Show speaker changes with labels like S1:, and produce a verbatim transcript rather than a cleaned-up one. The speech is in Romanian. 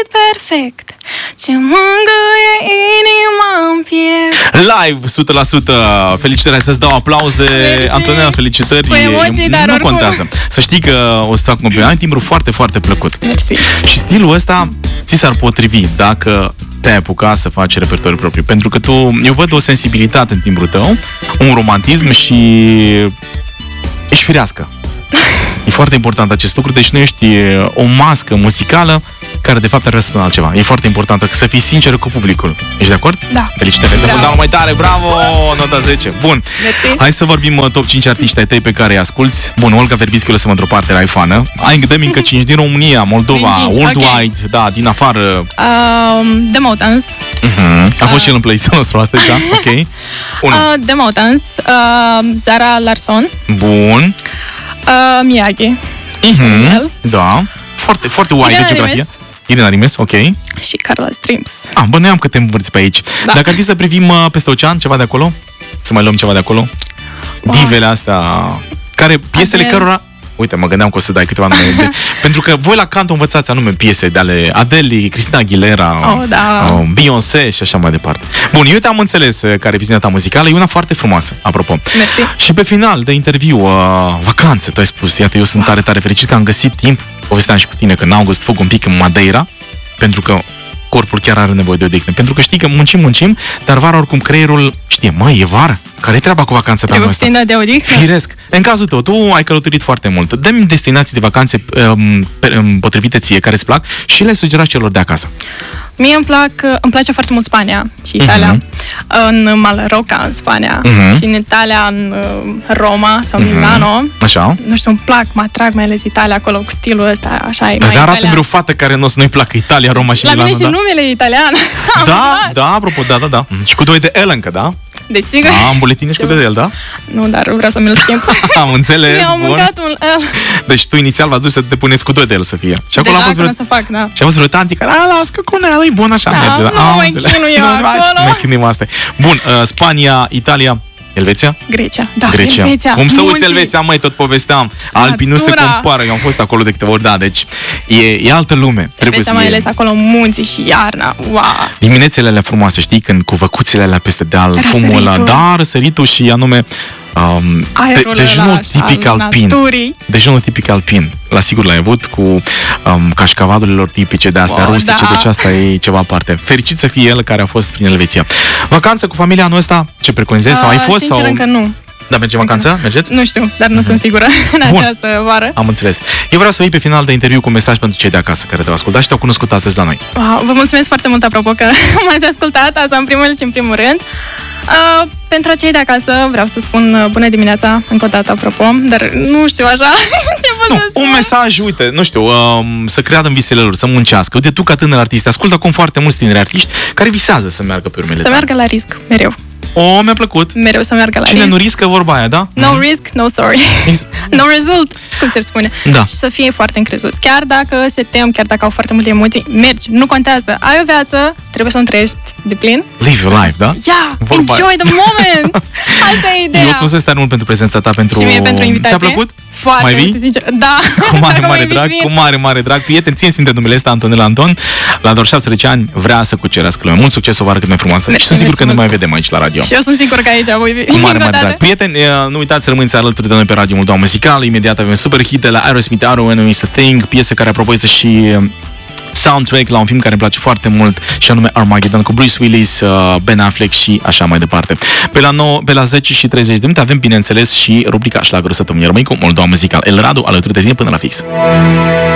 S1: perfect ce mângâie inima în piept.
S2: Live, o sută la sută. Felicitări, să-ți dau aplauze.
S1: Mersi.
S2: Antonella, felicitări.
S1: Cu emoții, dar
S2: nu
S1: oricum.
S2: contează. Să știi că o să fac un ai timbru foarte, foarte plăcut.
S1: Mersi.
S2: Și stilul ăsta ți s-ar potrivi dacă te-ai apuca să faci repertoriu propriu. Pentru că tu, eu văd o sensibilitate în timbrul tău, un romantism și ești firească. E foarte important acest lucru, deci nu ești o mască muzicală care de fapt ar răspunde altceva. E foarte important să fii sincer cu publicul. Ești de acord?
S1: Da.
S2: Felicitări, este fundalul mai tare, bravo, nota zece. Bun.
S1: Mersi.
S2: Hai să vorbim uh, top cinci artiști ai tăi pe care îi asculți. Bun, Olga Verbiscu, lăsăm într-o parte, erai fană. Ai dăm încă cinci din România, Moldova,
S1: Din cinci,
S2: Worldwide, da, din afară.
S1: Um, The Motans.
S2: Uh-huh. A fost și el în playlist-ul nostru astăzi, da? Ok. Unu.
S1: Uh, The Motans. Uh, Zara Larsson.
S2: Bun.
S1: Uh, Miyagi.
S2: Uh-huh.
S1: El.
S2: Da. Foarte, foarte wide
S1: Irina
S2: de geografie.
S1: Rimes.
S2: Irina Rimes, ok.
S1: Și Carla Streams.
S2: Ah, bă, noi am câte învârți pe aici.
S1: Da.
S2: Dacă ar fi să privim uh, peste ocean, ceva de acolo? Să mai luăm ceva de acolo?
S1: Wow.
S2: Divele astea, care, piesele
S1: Adele.
S2: cărora... Uite, mă gândeam că o să dai câteva nume. De, pentru că voi la Canto învățați anume piese de ale Adele, Cristina Aguilera,
S1: Oh, da.
S2: uh, Beyoncé și așa mai departe. Bun, eu te-am înțeles uh, care e viziunea ta muzicală, e una foarte frumoasă, apropo.
S1: Mersi.
S2: Și pe final de interviu, uh, vacanțe, tu ai spus, iată, eu sunt tare, tare fericit că am găsit timp, povesteam și cu tine că în august fug un pic în Madeira, pentru că corpul chiar are nevoie de odihnă. Pentru că știi că muncim, muncim, dar vara oricum creierul știe, măi, e vară, care-i treaba cu vacanța ta
S1: Trebuie
S2: asta?
S1: puțin de odihnă.
S2: Firesc. În cazul tău, tu ai călătorit foarte mult. Dă-mi destinații de vacanțe um, pe- um, potrivite ție, care îți plac și le sugerați celor de acasă.
S1: Mie îmi, plac, îmi place foarte mult Spania și Italia.
S2: Mhm.
S1: În Mallorca, în Spania.
S2: Mhm.
S1: Și în Italia, în uh, Roma sau
S2: Mhm.
S1: Milano.
S2: Așa?
S1: Nu știu, îmi plac, mă atrag mai ales Italia acolo cu stilul ăsta, așa e mai
S2: Îți arată
S1: italian.
S2: vreo fată care nu o să nu-i placă Italia, Roma și
S1: La mine
S2: Milano,
S1: și
S2: da?
S1: numele e italian. Am
S2: Da,
S1: aflat.
S2: da, apropo, da, da, da. Și cu doi de L încă, da?
S1: Desigur.
S2: Da, am buletine și cu doi de L, da?
S1: Nu, dar vreau să mi-l schimb.
S2: Am înțeles,
S1: Mi-au
S2: bun.
S1: mâncat un L.
S2: Deci tu inițial v-ați dus să te puneți cu doi de L să fie. Și acolo
S1: Deja
S2: a fost vreo...
S1: când o să fac, da.
S2: Și a fost vreo tanti care, a, las că cu L e bun, așa
S1: Da,
S2: merge.
S1: nu
S2: Am
S1: mă
S2: înțeles.
S1: chinui eu
S2: Nu, nu, hai să
S1: acolo.
S2: ne chinuim asta. Bun, uh, Spania, Italia, Elveția?
S1: Grecia. Da,
S2: Grecia.
S1: Elveția.
S2: Cum să uiți
S1: Munții.
S2: Elveția, măi, tot povesteam. Alpii nu se
S1: Natura.
S2: compară, eu am fost acolo de câteva ori, da, deci e, e altă lume. Trebuie
S1: Elveția
S2: să
S1: mai
S2: e.
S1: ales acolo munții și iarna. Wow.
S2: Diminețele alea frumoase, știi, când cu văcuțele alea peste deal, fumul ăla,
S1: Răsăritul.
S2: da, răsăritul și anume um,
S1: Aerul
S2: de, dejunul
S1: ăla așa,
S2: tipic
S1: al
S2: alpin.
S1: naturii.
S2: Dejunul tipic alpin. La sigur l-ai avut cu um, cașcavalurilor tipice de astea
S1: Oh,
S2: rustice,
S1: da.
S2: deci asta e ceva aparte. Fericit să fie el care a fost prin Elveția. Vacanță cu familia anul ăsta? Ce preconizezi? Sau ai
S1: Ah,
S2: fost?
S1: Sincer,
S2: sau...
S1: încă nu.
S2: Da, mergem vacanță? Mergeți?
S1: Nu știu, dar nu sunt sigură în
S2: Bun.
S1: această vară.
S2: Am înțeles. Eu vreau să vii pe final de interviu cu un mesaj pentru cei de acasă care te-au ascultat și te-au cunoscut astăzi la noi.
S1: Wow, vă mulțumesc foarte mult, apropo, că m-ați ascultat, asta în primul și în primul rând. Uh, pentru cei de acasă vreau să spun uh, bună dimineața, încă o dată, apropo, dar nu știu așa ce pot
S2: Nu,
S1: să spun.
S2: un mesaj, uite, nu știu, um, să creadă în visele lor, să muncească. Uite, tu ca tânăr artist, ascultă acum foarte mulți tineri artiști care visează să meargă pe urmele
S1: Să
S2: tale.
S1: meargă la risc, mereu.
S2: O, mi-a plăcut.
S1: Mereu să meargă la
S2: Cine
S1: risc.
S2: nu riscă, vorba aia, da?
S1: No
S2: Mhm.
S1: risk, no story.
S2: Ex-
S1: No result, cum se spune.
S2: Da.
S1: Și să fie foarte încrezuți. Chiar dacă se tem, chiar dacă au foarte multe emoții, mergi, nu contează. Ai o viață, trebuie să o trăiești de plin.
S2: Live your life, da?
S1: Yeah,
S2: Vorba
S1: enjoy the moment! Asta e ideea.
S2: Eu îți mulțumesc tare mult pentru prezența ta, pentru...
S1: Și mie pentru invitație.
S2: Ți-a plăcut?
S1: Foarte
S2: Mai vii?
S1: mult, sincer. Da.
S2: Cu mare,
S1: Dacă mă
S2: mare
S1: inviți,
S2: drag,
S1: vin.
S2: cu mare, mare drag. Prieteni, ține minte numele ăsta, Antonella Anton. La doar șaptesprezece ani vrea să cucerească lumea. Mult succes, o vară cât mai frumoasă.
S1: Mersi,
S2: Și sunt sigur
S1: mersi
S2: că ne
S1: mult.
S2: mai vedem aici la radio.
S1: Și eu sunt sigur că aici voi fi.
S2: Cu mare,
S1: încă o
S2: mare
S1: dată.
S2: drag. Prieteni, nu uitați să rămâneți alături de noi pe Radio Moldova Muzical. Imediat avem super hit de la Aerosmith, I Don't Wanna Miss a Thing, piesă care apropo este și soundtrack la un film care îmi place foarte mult și anume Armageddon cu Bruce Willis, Ben Affleck și așa mai departe. Pe la, nouă, pe la zece și treizeci de minute avem bineînțeles și rubrica Șlagărul Săptămânii. Rămâi cu Moldova Muzical. El Radu alături de tine până la fix.